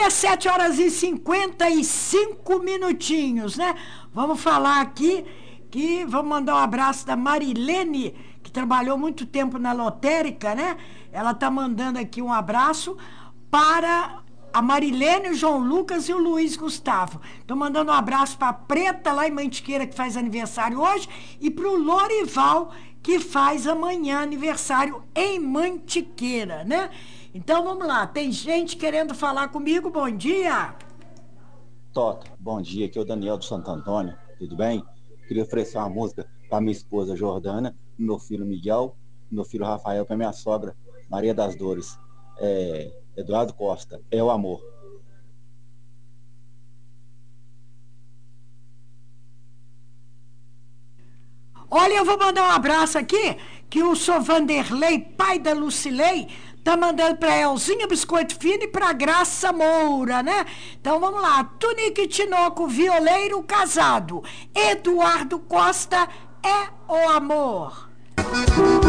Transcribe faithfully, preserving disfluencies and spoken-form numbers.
Olha, sete horas e cinquenta e cinco minutinhos, né? Vamos falar aqui que vamos mandar um abraço da Marilene, que trabalhou muito tempo na lotérica, né? Ela tá mandando aqui um abraço para a Marilene, o João Lucas e o Luiz Gustavo. Tô mandando um abraço para a Preta, lá em Mantiqueira, que faz aniversário hoje, e para o Lorival, que faz amanhã aniversário em Mantiqueira, né? Então vamos lá, tem gente querendo falar comigo, bom dia. Tota, bom dia, aqui é o Daniel do Santo Antônio, tudo bem? Queria oferecer uma música para minha esposa Jordana, meu filho Miguel, meu filho Rafael, para minha sogra Maria das Dores, é, Eduardo Costa, É o Amor. Olha, eu vou mandar um abraço aqui, que o senhor Vanderlei, pai da Lucilei, tá mandando pra Elzinha Biscoito Fino e pra Graça Moura, né? Então vamos lá, Tunique Tinoco, violeiro casado, Eduardo Costa, É o Amor.